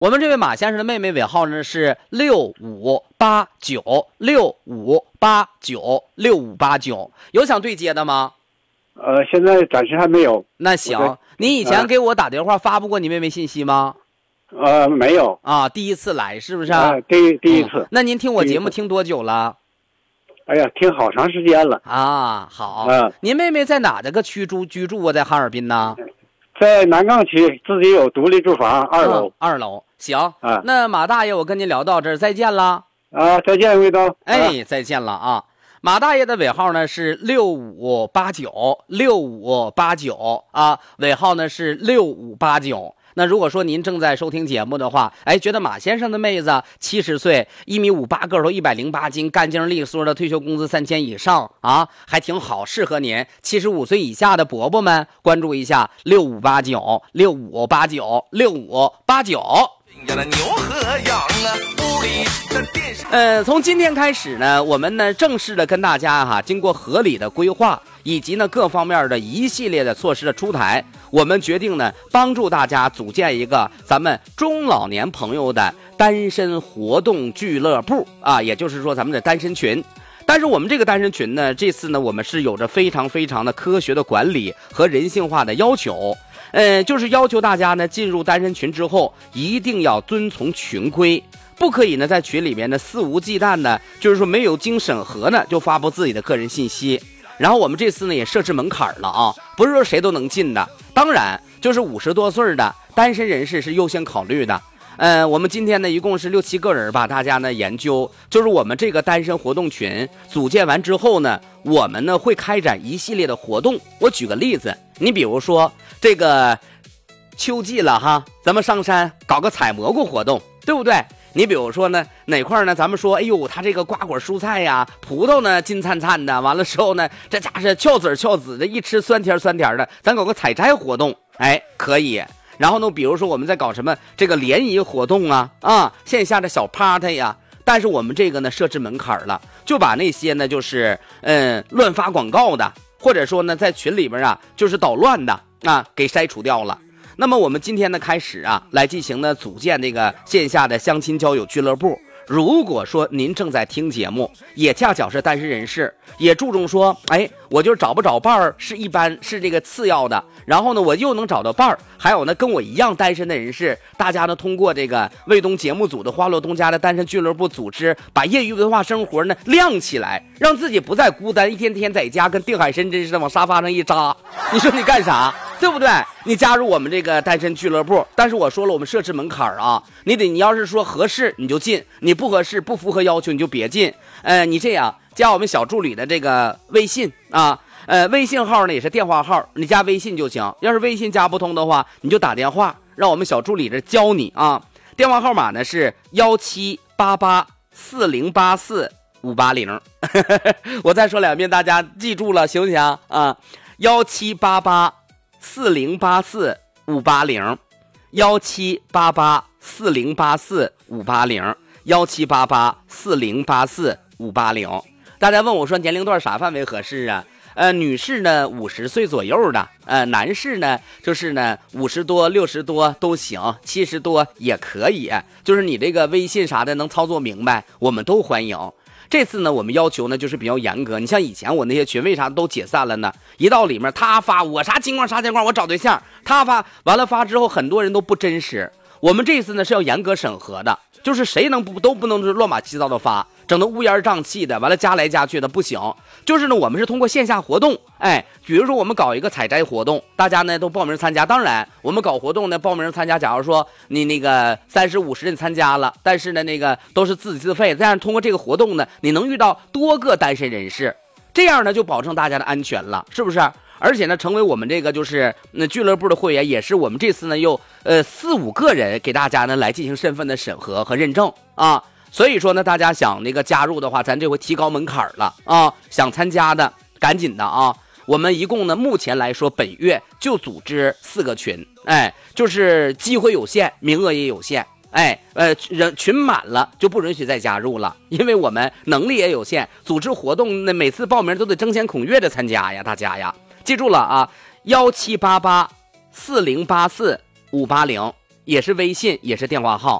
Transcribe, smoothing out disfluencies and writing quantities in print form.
我们这位马先生的妹妹尾号呢是6589，6589，6589，有想对接的吗？ 现在暂时还没有。 那行，你以前给我打电话发布过你妹妹信息吗？ 没有啊，第一次来是不是？ 第一次。 那您听我节目听多久了？ 哎呀，听好长时间了啊。好，您妹妹在哪个区居住啊？在哈尔滨呢？ 在南岗区，自己有独立住房，2楼。 2楼，行。那马大爷，我跟您聊到这儿，再见了。 再见，魏东。 再见了啊。马大爷的尾号呢是6589，6589啊，尾号呢是6589。那如果说您正在收听节目的话，觉得马先生的妹子70岁，1.58米，个头108斤，干净利索的，退休工资3000以上啊，还挺好，适合您。75岁以下的伯伯们关注一下6589，6589，6589。从今天开始呢，我们呢正式的跟大家经过合理的规划以及呢各方面的一系列的措施的出台，我们决定呢帮助大家组建一个咱们中老年朋友的单身活动俱乐部啊，也就是说咱们的单身群。但是我们这个单身群呢，这次呢我们是有着非常非常的科学的管理和人性化的要求。就是要求大家呢进入单身群之后一定要遵从群规，不可以呢在群里面呢肆无忌惮的，就是说没有经审核呢就发布自己的个人信息。然后我们这次呢也设置门槛了啊，不是说谁都能进的，当然就是50多岁的单身人士是优先考虑的。我们今天呢一共是6、7个人吧，大家呢研究，就是我们这个单身活动群组建完之后呢，我们呢会开展一系列的活动。我举个例子，你比如说这个秋季了哈，咱们上山搞个采蘑菇活动，对不对？你比如说呢哪块呢，咱们说他这个瓜果蔬菜呀，葡萄呢金灿灿的，完了时候呢这家是翘籽的，一吃酸甜的，咱搞个采摘活动，可以。然后呢比如说我们在搞什么这个联谊活动啊线下的小 party 呀，但是我们这个呢设置门槛了，就把那些呢就是乱发广告的，或者说呢在群里边就是捣乱的给筛除掉了。那么我们今天呢开始来进行呢组建这个线下的相亲交友俱乐部。如果说您正在听节目，也恰巧是单身人士，也注重说我就是找不找伴儿是这个次要的，然后呢我又能找到伴儿，还有呢跟我一样单身的人士，大家呢通过这个卫东节目组的花落东家的单身俱乐部组织，把业余文化生活呢亮起来，让自己不再孤单，一天天在家跟定海神针似的往沙发上一扎，你说你干啥？对不对？你加入我们这个单身俱乐部，但是我说了，我们设置门槛你要是说合适你就进，你不合适不符合要求你就别进。你这样加我们小助理的这个微信微信号呢也是电话号，你加微信就行。要是微信加不通的话，你就打电话，让我们小助理这教你电话号码呢是17884084-580我再说2遍，大家记住了行不行？17884084-580，17884084-580，17884084-580。大家问我说年龄段啥范围合适女士呢50岁左右的，男士呢就是呢50多60多都行，70多也可以，就是你这个微信啥的能操作明白，我们都欢迎。这次呢我们要求呢就是比较严格，你像以前我那些群为啥都解散了呢？一到里面他发我啥情况我找对象，他发完了发之后很多人都不真实。我们这次呢是要严格审核的，就是谁都不能乱码七糟的发，整得乌烟瘴气的，完了加来加去的不行。就是呢我们是通过线下活动，比如说我们搞一个采摘活动，大家呢都报名参加。当然我们搞活动呢报名参加，假如说你那个30、50人参加了，但是呢那个都是自己自费，但是通过这个活动呢你能遇到多个单身人士，这样呢就保证大家的安全了，是不是？而且呢成为我们这个就是俱乐部的会员，也是我们这次呢又4、5个人给大家呢来进行身份的审核和认证所以说呢大家想那个加入的话，咱这回提高门槛了想参加的赶紧的我们一共呢目前来说本月就组织4个群，就是机会有限，名额也有限，人群满了就不允许再加入了，因为我们能力也有限，组织活动呢每次报名都得争先恐后的参加呀，大家呀记住了17884084-580 也是微信，也是电话号。